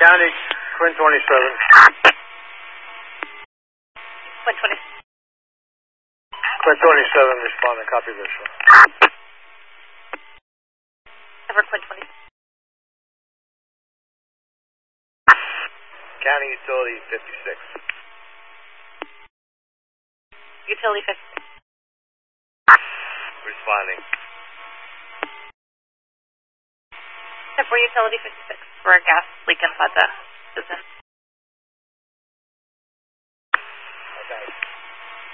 County, Quinn 27. Quinn 20. Quinn 27, responding, copy visual. Over Quinn 20. County Utility 56. Utility 56. Responding. For Utility 56 for a gas leak inside the business.